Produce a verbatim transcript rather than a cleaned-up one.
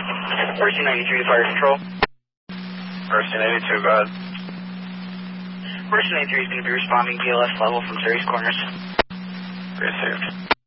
Mercy ninety-three to Fire Control. Mercy ninety-two, go ahead. Mercy ninety-three is going to be responding B L S level from Terry's Corners. Received.